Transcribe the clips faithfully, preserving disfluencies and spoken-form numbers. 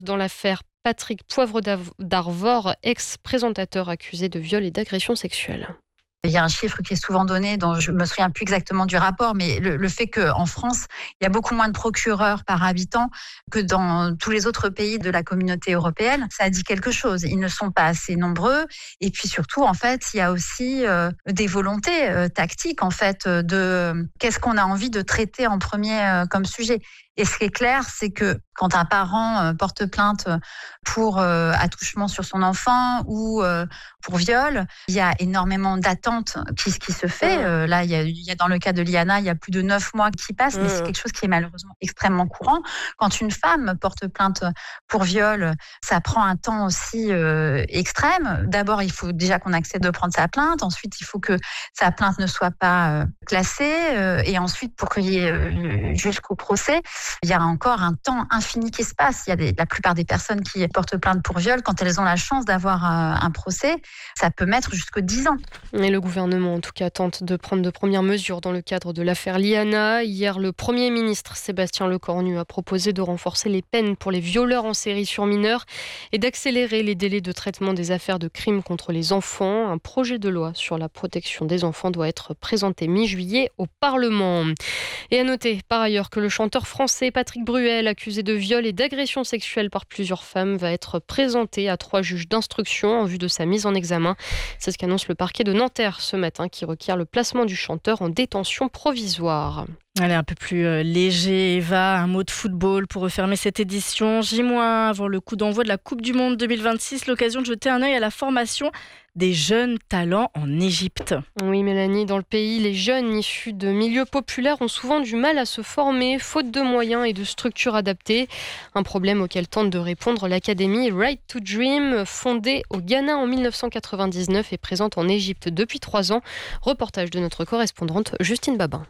dans l'affaire Patrick Poivre d'Arvor, ex-présentateur accusé de viol et d'agression sexuelle. Il y a un chiffre qui est souvent donné, dont je me souviens plus exactement du rapport, mais le, le fait qu'en France, il y a beaucoup moins de procureurs par habitant que dans tous les autres pays de la communauté européenne, ça dit quelque chose. Ils ne sont pas assez nombreux. Et puis surtout, en fait, il y a aussi euh, des volontés euh, tactiques, en fait, de euh, qu'est-ce qu'on a envie de traiter en premier euh, comme sujet. Et ce qui est clair, c'est que quand un parent porte plainte pour euh, attouchement sur son enfant ou euh, pour viol, il y a énormément d'attentes qui, qui se fait. Euh, là, il y, a, il y a dans le cas de Liana, il y a plus de neuf mois qui passent, mais c'est quelque chose qui est malheureusement extrêmement courant. Quand une femme porte plainte pour viol, ça prend un temps aussi euh, extrême. D'abord, il faut déjà qu'on accepte de prendre sa plainte. Ensuite, il faut que sa plainte ne soit pas euh, classée. Euh, et ensuite, pour qu'il y ait euh, jusqu'au procès, il y a encore un temps infini qui se passe. Il y a des, la plupart des personnes qui portent plainte pour viol, quand elles ont la chance d'avoir un, un procès, ça peut mettre jusqu'à dix ans. Et le gouvernement, en tout cas, tente de prendre de premières mesures dans le cadre de l'affaire Liana. Hier, le Premier ministre Sébastien Lecornu a proposé de renforcer les peines pour les violeurs en série sur mineurs et d'accélérer les délais de traitement des affaires de crimes contre les enfants. Un projet de loi sur la protection des enfants doit être présenté mi-juillet au Parlement. Et à noter, par ailleurs, que le chanteur français Patrick Bruel, accusé de viol et d'agression sexuelle par plusieurs femmes, va être présenté à trois juges d'instruction en vue de sa mise en examen. C'est ce qu'annonce le parquet de Nanterre ce matin, qui requiert le placement du chanteur en détention provisoire. Allez, un peu plus euh, léger, Eva, un mot de football pour refermer cette édition. J- avant le coup d'envoi de la Coupe du Monde deux mille vingt-six, l'occasion de jeter un œil à la formation des jeunes talents en Égypte. Oui, Mélanie, dans le pays, les jeunes issus de milieux populaires ont souvent du mal à se former, faute de moyens et de structures adaptées. Un problème auquel tente de répondre l'académie Right to Dream, fondée au Ghana en dix-neuf cent quatre-vingt-dix-neuf et présente en Égypte depuis trois ans. Reportage de notre correspondante Justine Babin.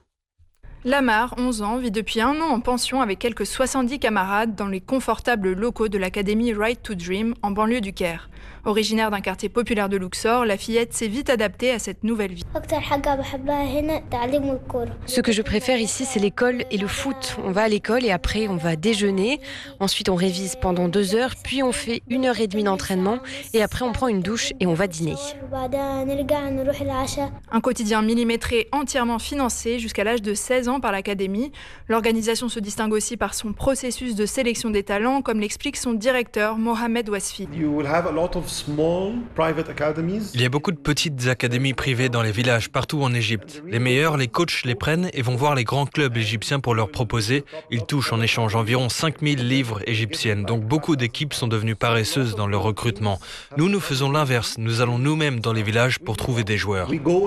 Lamar, onze ans, vit depuis un an en pension avec quelques soixante-dix camarades dans les confortables locaux de l'académie Right to Dream en banlieue du Caire. Originaire d'un quartier populaire de Luxor, la fillette s'est vite adaptée à cette nouvelle vie. Ce que je préfère ici, c'est l'école et le foot. On va à l'école et après on va déjeuner. Ensuite on révise pendant deux heures, puis on fait une heure et demie d'entraînement et après on prend une douche et on va dîner. Un quotidien millimétré entièrement financé jusqu'à l'âge de seize ans par l'académie. L'organisation se distingue aussi par son processus de sélection des talents, comme l'explique son directeur Mohamed Wasfi. Il y a beaucoup de petites académies privées dans les villages partout en Égypte. Les meilleurs, les coachs les prennent et vont voir les grands clubs égyptiens pour leur proposer. Ils touchent en échange environ cinq mille livres égyptiennes. Donc beaucoup d'équipes sont devenues paresseuses dans leur recrutement. Nous, nous faisons l'inverse. Nous allons nous-mêmes dans les villages pour trouver des joueurs.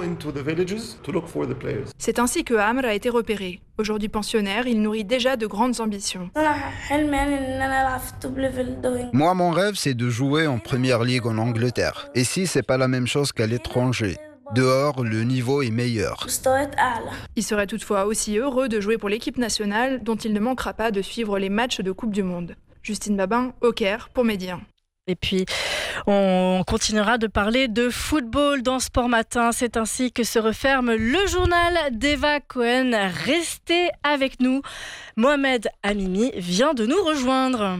C'est ainsi que Amr a été repéré. Aujourd'hui pensionnaire, il nourrit déjà de grandes ambitions. Moi, mon rêve, c'est de jouer en première ligue en Angleterre. Ici, c'est pas la même chose qu'à l'étranger. Dehors, le niveau est meilleur. Il serait toutefois aussi heureux de jouer pour l'équipe nationale, dont il ne manquera pas de suivre les matchs de Coupe du Monde. Justine Babin, au Caire, pour Média. Et puis, on continuera de parler de football dans Sport Matin. C'est ainsi que se referme le journal d'Eva Cohen. Restez avec nous. Mohamed Amimi vient de nous rejoindre.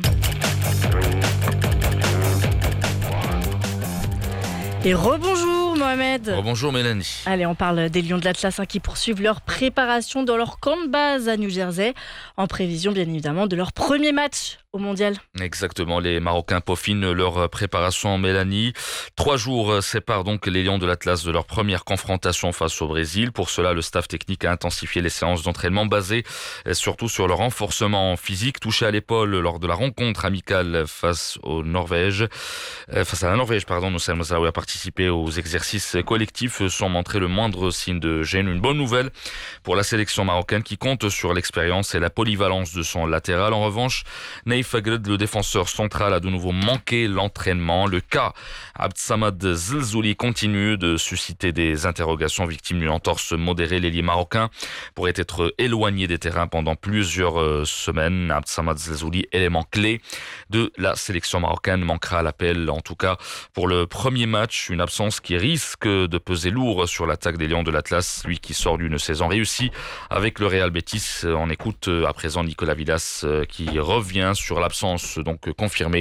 Et rebonjour Mohamed. Rebonjour Mélanie. Allez, on parle des Lions de l'Atlas hein, qui poursuivent leur préparation dans leur camp de base à New Jersey, en prévision bien évidemment de leur premier match au mondial. Exactement, les Marocains peaufinent leur préparation en Mélanie. Trois jours séparent donc les Lions de l'Atlas de leur première confrontation face au Brésil. Pour cela, le staff technique a intensifié les séances d'entraînement basées surtout sur le renforcement physique. Touché à l'épaule lors de la rencontre amicale face au Norvège, face à la Norvège, pardon, Noussel Moussaoui a participé aux exercices collectifs sans montrer le moindre signe de gêne. Une bonne nouvelle pour la sélection marocaine qui compte sur l'expérience et la polyvalence de son latéral. En revanche, Naïf Agred, le défenseur central, a de nouveau manqué l'entraînement. Le cas Abdsamad Zelzouli continue de susciter des interrogations. Victime d'une entorse modérée, l'ailier marocain pourrait être éloigné des terrains pendant plusieurs semaines. Abdsamad Zelzouli, élément clé de la sélection marocaine, manquera à l'appel, en tout cas pour le premier match. Une absence qui risque de peser lourd sur l'attaque des Lions de l'Atlas, lui qui sort d'une saison réussie avec le Real Betis. On écoute à présent Nicolas Villas qui revient sur l'absence donc confirmée